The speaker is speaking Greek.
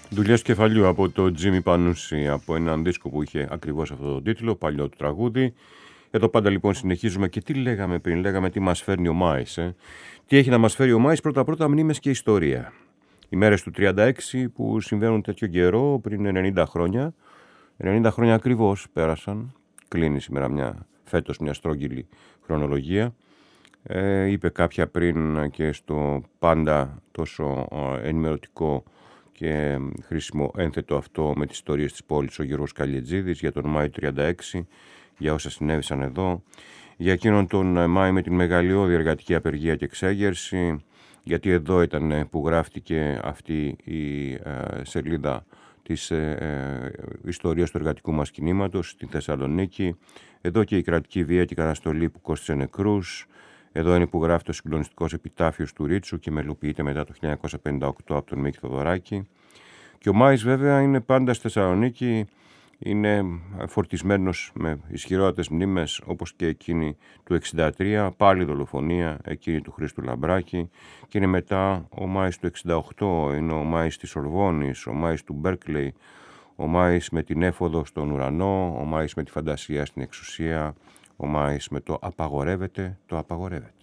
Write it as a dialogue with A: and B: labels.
A: Δουλειές κεφαλιού από το Τζίμι Πανούση, από έναν δίσκο που είχε ακριβώς αυτό το τίτλο, παλιό του τραγούδι. Εδώ πάντα λοιπόν συνεχίζουμε και τι λέγαμε πριν, λέγαμε τι μας φέρνει ο Μάης. Τι έχει να μας φέρει ο Μάης, πρώτα μνήμες και ιστορία. Οι μέρες του 36 που συμβαίνουν τέτοιο καιρό πριν 90 χρόνια. 90 χρόνια ακριβώς πέρασαν, κλείνει σήμερα φέτος μια στρόγγυλη χρονολογία. Είπε κάποια πριν και στο πάντα τόσο ενημερωτικό και χρήσιμο ένθετο αυτό με τις ιστορίες της πόλης ο Γιώργος Καλιετζίδης για τον Μάη 36, για όσα συνέβησαν εδώ, για εκείνον τον Μάη με την μεγαλειώδη εργατική απεργία και εξέγερση, γιατί εδώ ήταν που γράφτηκε αυτή η σελίδα της ιστορίας του εργατικού μας κινήματος στη Θεσσαλονίκη, εδώ και η κρατική βία και η καταστολή που κόστισε νεκρούς, εδώ είναι που γράφει το συγκλονιστικός επιτάφιος του Ρίτσου και μελοποιείται μετά το 1958 από τον Μίκη Θοδωράκη. Και ο Μάης βέβαια είναι πάντα στη Θεσσαλονίκη, είναι φορτισμένος με ισχυρότατες μνήμες όπως και εκείνη του 1963, πάλι δολοφονία, εκείνη του Χρήστου Λαμπράκη, και είναι μετά ο Μάης του 1968, είναι ο Μάης της Ορβόνης, ο Μάης του Μπέρκλεϊ, ο Μάης με την έφοδο στον ουρανό, ο Μάης με τη φαντασία στην εξουσία, ο Μάης με το απαγορεύεται, το απαγορεύεται.